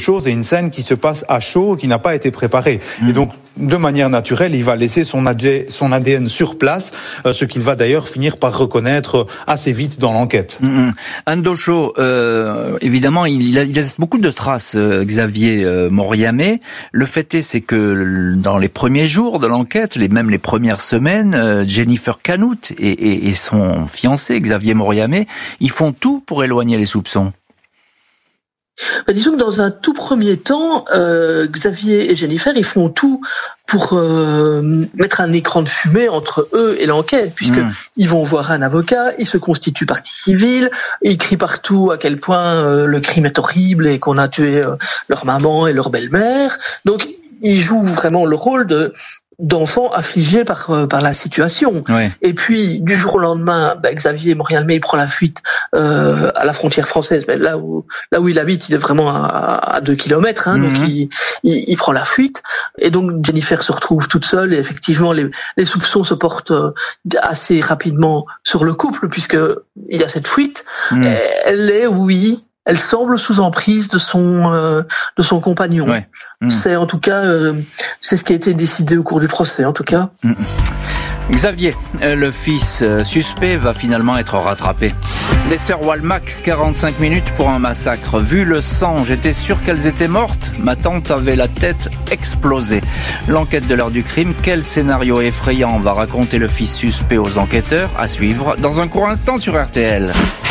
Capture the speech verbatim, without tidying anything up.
chose et une scène qui se passe à chaud, qui n'a pas été préparée. Mmh. Et donc, de manière naturelle, il va laisser son A D N sur place, ce qu'il va d'ailleurs finir par reconnaître assez vite dans l'enquête. Mmh. Anne Dochot, euh, évidemment, il, a, il laisse beaucoup de traces, euh, Xavier euh, Moriamé. Le fait est, c'est que dans les premiers jours de l'enquête, les, même les premières semaines, euh, Jennifer Canout et, et, et son fiancé, Xavier Moriamé, ils font tout pour éloigner les soupçons. Bah, disons que dans un tout premier temps, euh, Xavier et Jennifer, ils font tout pour euh, mettre un écran de fumée entre eux et l'enquête, puisque mmh. ils vont voir un avocat, ils se constituent partie civile, ils crient partout à quel point euh, le crime est horrible et qu'on a tué euh, leur maman et leur belle-mère. Donc, ils jouent vraiment le rôle de d'enfants affligés par euh, par la situation. Ouais. Et puis du jour au lendemain, bah, Xavier Moriamé il prend la fuite euh, à la frontière française, mais là où là où il habite, il est vraiment à, à deux kilomètres, hein, mm-hmm. donc il, il il prend la fuite. Et donc Jennifer se retrouve toute seule et effectivement les les soupçons se portent assez rapidement sur le couple puisque il y a cette fuite. Mm. Elle est oui. Elle semble sous emprise de son euh, de son compagnon. Ouais. Mmh. C'est en tout cas euh, c'est ce qui a été décidé au cours du procès en tout cas. Mmh. Xavier, le fils suspect, va finalement être rattrapé. Les sœurs Walmack, quarante-cinq minutes pour un massacre. Vu le sang, j'étais sûr qu'elles étaient mortes. Ma tante avait la tête explosée. L'enquête de l'heure du crime, quel scénario effrayant va raconter le fils suspect aux enquêteurs? À suivre dans un court instant sur R T L.